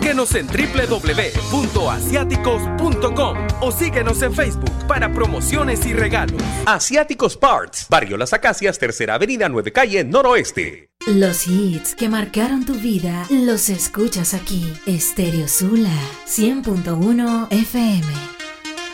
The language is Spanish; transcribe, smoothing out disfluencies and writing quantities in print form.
Búsquenos en www.asiáticos.com o síguenos en Facebook para promociones y regalos. Asiáticos Parts, Barrio Las Acacias, Tercera Avenida, 9 Calle, Noroeste. Los hits que marcaron tu vida los escuchas aquí. Estéreo Sula 100.1 FM.